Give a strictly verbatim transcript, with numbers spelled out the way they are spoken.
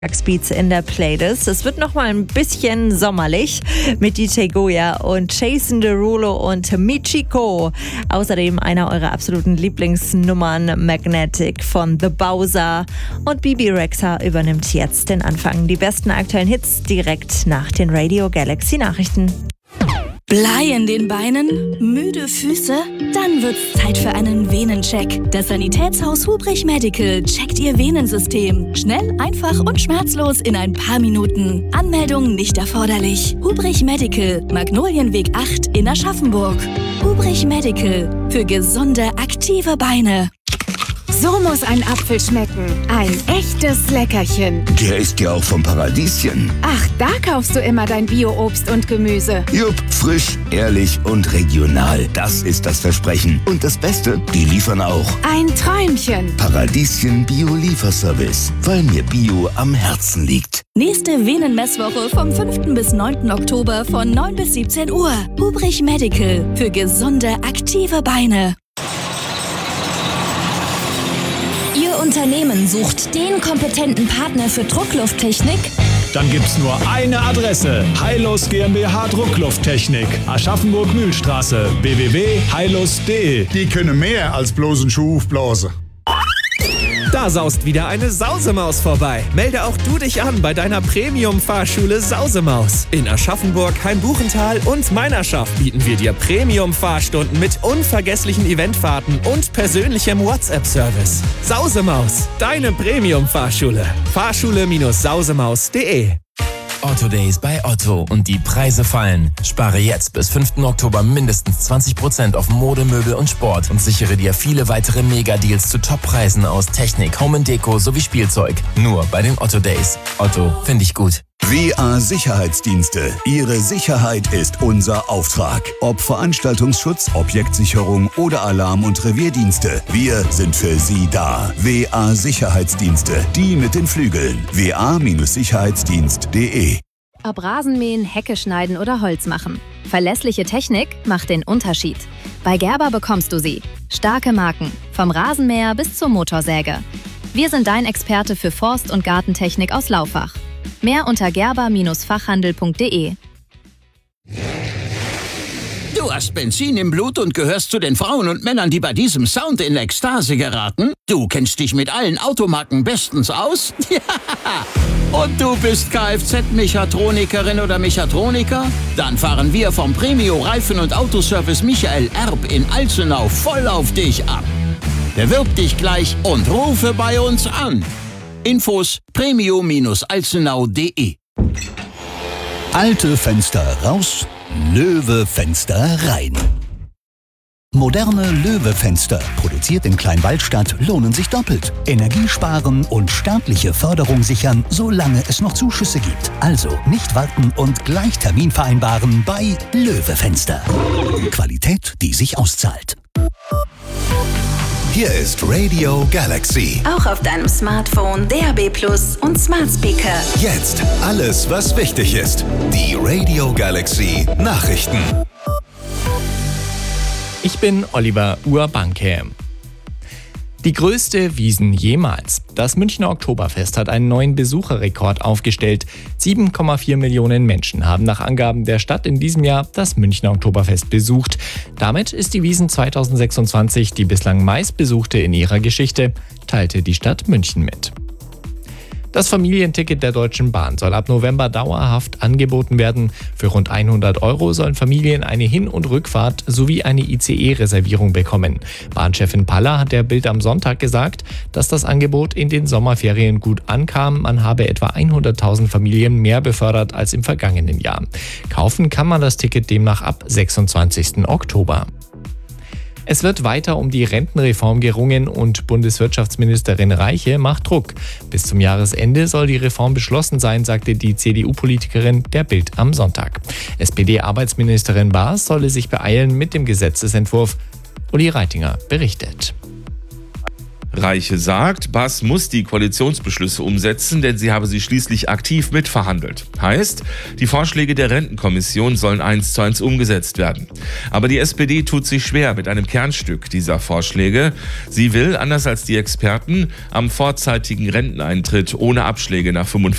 Beats in der Playlist. Es wird noch mal ein bisschen sommerlich mit D J Goya und Jason Derulo und Michiko. Außerdem einer eurer absoluten Lieblingsnummern, Magnetic von The Bowser. Und Bibi Rexha übernimmt jetzt den Anfang. Die besten aktuellen Hits direkt nach den Radio Galaxy Nachrichten. Blei in den Beinen? Müde Füße? Dann wird's Zeit für einen Venencheck. Das Sanitätshaus Hubrich Medical checkt Ihr Venensystem. Schnell, einfach und schmerzlos in ein paar Minuten. Anmeldung nicht erforderlich. Hubrich Medical, Magnolienweg acht in Aschaffenburg. Hubrich Medical, für gesunde, aktive Beine. So muss ein Apfel schmecken. Ein echtes Leckerchen. Der ist ja auch vom Paradieschen. Ach, da kaufst du immer dein Bio-Obst und Gemüse. Jupp, frisch, ehrlich und regional. Das ist das Versprechen. Und das Beste, die liefern auch. Ein Träumchen. Paradieschen Bio-Lieferservice, weil mir Bio am Herzen liegt. Nächste Venenmesswoche vom fünften bis neunten Oktober von neun bis siebzehn Uhr. Hubrich Medical, für gesunde, aktive Beine. Ihr Unternehmen sucht den kompetenten Partner für Drucklufttechnik? Dann gibt's nur eine Adresse. Heilus GmbH Drucklufttechnik. Aschaffenburg-Mühlstraße. w w w punkt heilus punkt de. Die können mehr als bloß einen Schuh aufblasen. Da saust wieder eine Sausemaus vorbei. Melde auch du dich an bei deiner Premium-Fahrschule Sausemaus. In Aschaffenburg, Heimbuchental und Meinerschaft bieten wir dir Premium-Fahrstunden mit unvergesslichen Eventfahrten und persönlichem WhatsApp-Service. Sausemaus, deine Premium-Fahrschule. Fahrschule Sausemaus punkt de. Otto Days bei Otto und die Preise fallen. Spare jetzt bis fünften Oktober mindestens zwanzig Prozent auf Mode, Möbel und Sport und sichere dir viele weitere Mega-Deals zu Top-Preisen aus Technik, Home and Deko sowie Spielzeug. Nur bei den Otto Days. Otto, finde ich gut. W A Sicherheitsdienste. Ihre Sicherheit ist unser Auftrag. Ob Veranstaltungsschutz, Objektsicherung oder Alarm- und Revierdienste. Wir sind für Sie da. W A Sicherheitsdienste. Die mit den Flügeln. w a Sicherheitsdienst punkt de. Ob Rasenmähen, Hecke schneiden oder Holz machen. Verlässliche Technik macht den Unterschied. Bei Gerber bekommst du sie. Starke Marken. Vom Rasenmäher bis zur Motorsäge. Wir sind dein Experte für Forst- und Gartentechnik aus Laufach. Mehr unter gerber Fachhandel punkt de. Du hast Benzin im Blut und gehörst zu den Frauen und Männern, die bei diesem Sound in Ekstase geraten? Du kennst dich mit allen Automarken bestens aus? Ja! Und du bist Kfz-Mechatronikerin oder Mechatroniker? Dann fahren wir vom Premio Reifen- und Autoservice Michael Erb in Alzenau voll auf dich ab. Bewirb dich gleich und rufe bei uns an. Infos premio alzenau punkt de. Alte Fenster raus, Löwe-Fenster rein. Moderne Löwe-Fenster, produziert in Kleinwaldstadt, lohnen sich doppelt. Energie sparen und staatliche Förderung sichern, solange es noch Zuschüsse gibt. Also nicht warten und gleich Termin vereinbaren bei Löwe-Fenster. Qualität, die sich auszahlt. Hier ist Radio Galaxy. Auch auf deinem Smartphone, D A B Plus und Smart Speaker. Jetzt alles, was wichtig ist. Die Radio Galaxy Nachrichten. Ich bin Oliver Urbanke. Die größte Wiesn jemals. Das Münchner Oktoberfest hat einen neuen Besucherrekord aufgestellt. sieben Komma vier Millionen Menschen haben nach Angaben der Stadt in diesem Jahr das Münchner Oktoberfest besucht. Damit ist die Wiesn zweitausendsechsundzwanzig die bislang meistbesuchte in ihrer Geschichte, teilte die Stadt München mit. Das Familienticket der Deutschen Bahn soll ab November dauerhaft angeboten werden. Für rund hundert Euro sollen Familien eine Hin- und Rückfahrt sowie eine I C E-Reservierung bekommen. Bahnchefin Paller hat der Bild am Sonntag gesagt, dass das Angebot in den Sommerferien gut ankam. Man habe etwa hunderttausend Familien mehr befördert als im vergangenen Jahr. Kaufen kann man das Ticket demnach ab sechsundzwanzigsten Oktober. Es wird weiter um die Rentenreform gerungen und Bundeswirtschaftsministerin Reiche macht Druck. Bis zum Jahresende soll die Reform beschlossen sein, sagte die C D U-Politikerin der Bild am Sonntag. S P D-Arbeitsministerin Baas solle sich beeilen mit dem Gesetzesentwurf. Uli Reitinger berichtet. Reiche sagt, Bass muss die Koalitionsbeschlüsse umsetzen, denn sie habe sie schließlich aktiv mitverhandelt. Heißt, die Vorschläge der Rentenkommission sollen eins zu eins umgesetzt werden. Aber die S P D tut sich schwer mit einem Kernstück dieser Vorschläge. Sie will, anders als die Experten, am vorzeitigen Renteneintritt ohne Abschläge nach fünfundvierzig